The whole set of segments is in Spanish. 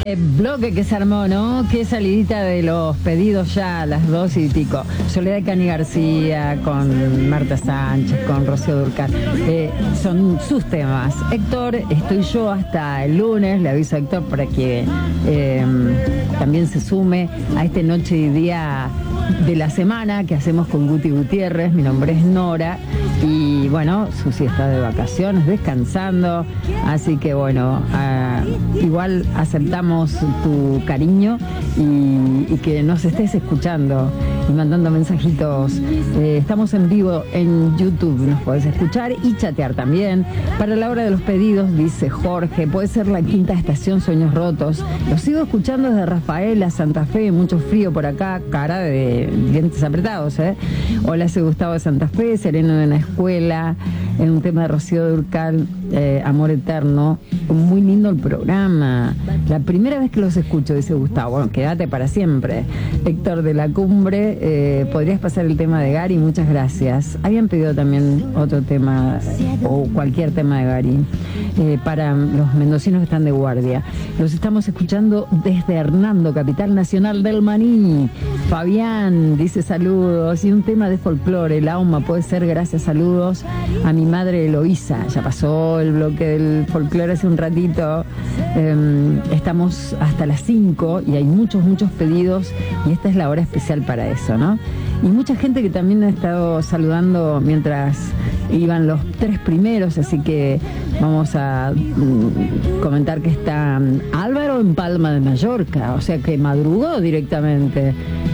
Bloque que se armó, ¿no? Qué salidita de los pedidos ya a las 2 y pico. Soledad Cani García, con Marta Sánchez, con Rocío Dúrcal. Son sus temas. Héctor, estoy yo hasta el lunes. Le aviso a Héctor para que también se sume a este noche y día de la semana que hacemos con Guti Gutiérrez. Mi nombre es Nora. Y bueno, Susi está de vacaciones, descansando. Así que bueno, igual aceptamos tu cariño y que nos estés escuchando y mandando mensajitos. Estamos en vivo en YouTube, nos podés escuchar y chatear también. Para la hora de los pedidos, dice Jorge, puede ser la quinta estación Sueños Rotos. Lo sigo escuchando desde Rafaela, Santa Fe, mucho frío por acá, cara de dientes apretados, ¿eh? Hola, soy Gustavo de Santa Fe, sereno de la escuela, en un tema de Rocío Dúrcal, Amor Eterno. Muy lindo el programa. La primera vez que los escucho, dice Gustavo. Bueno, quédate para siempre. Héctor de la Cumbre, podrías pasar el tema de Gary, muchas gracias. Habían pedido también otro tema o cualquier tema de Gary para los mendocinos que están de guardia. Los estamos escuchando desde Hernando, capital nacional del maní. Fabián dice saludos y un tema de folclore, el Auma puede ser, gracias, saludos a mi madre Eloísa. Ya pasó el bloque del folclore hace un ratito. Estamos hasta las 5 y hay muchos pedidos y esta es la hora especial para eso, ¿no? Y mucha gente que también ha estado saludando mientras iban los 3 primeros, así que vamos a comentar que está Álvaro en Palma de Mallorca, o sea que madrugó directamente.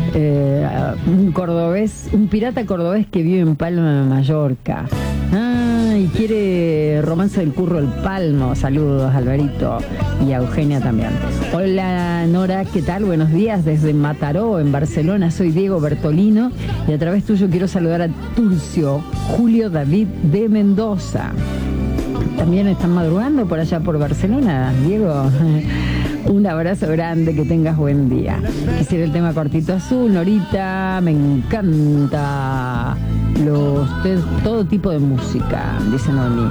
Un cordobés, un pirata cordobés que vive en Palma de Mallorca. Y quiere Romance del Curro el Palmo. Saludos, Alvarito, y a Eugenia también. Hola, Nora, ¿qué tal? Buenos días desde Mataró, en Barcelona. Soy Diego Bertolino y a través tuyo quiero saludar a Turcio Julio David de Mendoza. También están madrugando por allá por Barcelona, Diego. Un abrazo grande, que tengas buen día. Quisiera el tema Cortito Azul, Norita, me encanta todo tipo de música, dice Noni.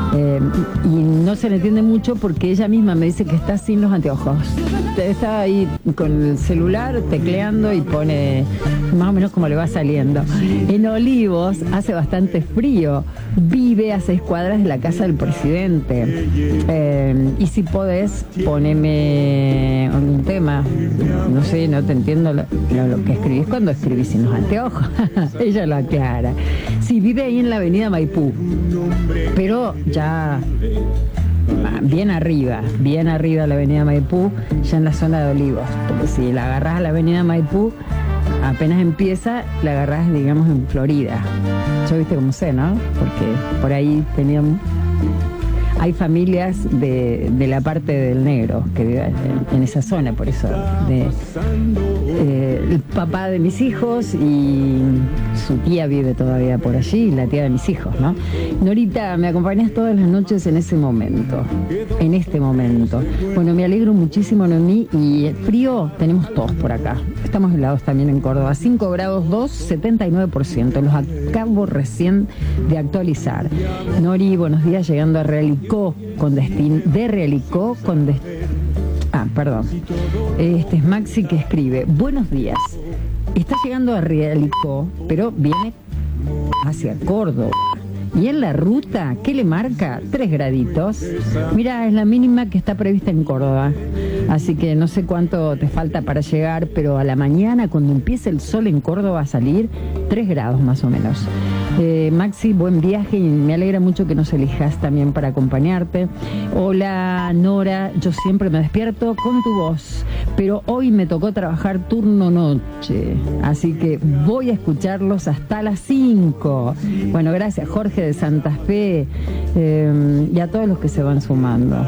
Y no se le entiende mucho porque ella misma me dice que está sin los anteojos. Está ahí con el celular tecleando y pone más o menos como le va saliendo. En Olivos hace bastante frío. Vive a 6 cuadras de la casa del presidente. Y si podés, poneme un tema. No sé, no te entiendo lo que escribís cuando escribís sin los anteojos. Ella lo aclara. Sí, vive ahí en la avenida Maipú, pero ya bien arriba de la avenida Maipú, ya en la zona de Olivos, porque si la agarrás a la avenida Maipú, apenas empieza, la agarrás, digamos, en Florida. Yo viste cómo sé, ¿no? Porque por ahí hay familias de la parte del negro que viven en esa zona, por eso el papá de mis hijos y su tía vive todavía por allí, la tía de mis hijos, ¿no? Norita, me acompañas todas las noches en este momento. Bueno, me alegro muchísimo, Noemí, y el frío tenemos todos por acá. Estamos helados también en Córdoba, 5 grados 2, 79%. Los acabo recién de actualizar. Nori, buenos días, llegando a Realicó con destino. Perdón. Este es Maxi que escribe: buenos días. Está llegando a Realicó, pero viene hacia Córdoba. Y en la ruta, ¿qué le marca? 3 graditos. Mira, es la mínima que está prevista en Córdoba. Así que no sé cuánto te falta para llegar, pero a la mañana, cuando empiece el sol en Córdoba a salir, 3 grados más o menos. Maxi, buen viaje y me alegra mucho que nos elijas también para acompañarte. Hola, Nora, yo siempre me despierto con tu voz, pero hoy me tocó trabajar turno noche, así que voy a escucharlos hasta las 5. Bueno, gracias, Jorge de Santa Fe, y a todos los que se van sumando.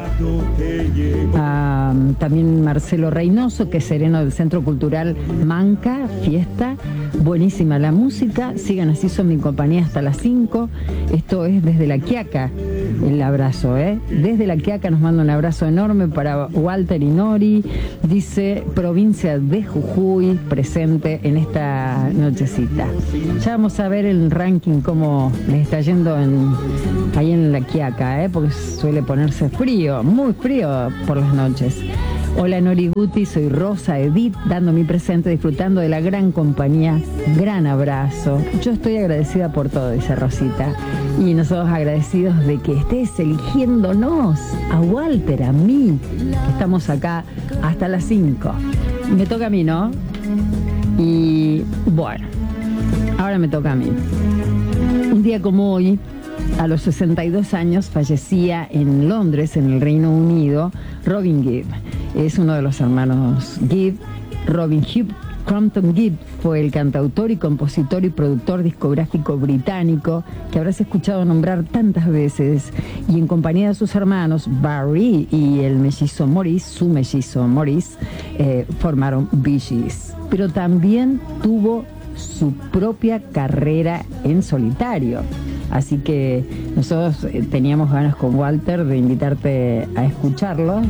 También Marcelo Reynoso, que es sereno del Centro Cultural Manca, fiesta, buenísima la música, sigan así, son mi compañía hasta las 5. Esto es desde La Quiaca, el abrazo, desde La Quiaca nos manda un abrazo enorme para Walter y Nori, dice provincia de Jujuy, presente en esta nochecita. Ya vamos a ver el ranking cómo les está yendo ahí en La Quiaca, porque suele ponerse frío, muy frío por las noches. Hola Nori Guti, soy Rosa Edith, dando mi presente, disfrutando de la gran compañía. Gran abrazo. Yo estoy agradecida por todo, dice Rosita. Y nosotros agradecidos de que estés eligiéndonos, a Walter, a mí, que estamos acá hasta las 5. Me toca a mí, ¿no? Y bueno, ahora me toca a mí. Un día como hoy, a los 62 años, fallecía en Londres, en el Reino Unido, Robin Gibb. Es uno de los hermanos Gibb. Robin Gibb Crampton Gibb fue el cantautor y compositor y productor discográfico británico que habrás escuchado nombrar tantas veces, y en compañía de sus hermanos Barry y el mellizo Maurice, su mellizo Maurice, formaron Bee Gees. Pero también tuvo su propia carrera en solitario. Así que nosotros teníamos ganas con Walter de invitarte a escucharlo.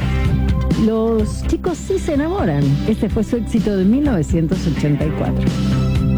Los chicos sí se enamoran. Este fue su éxito de 1984.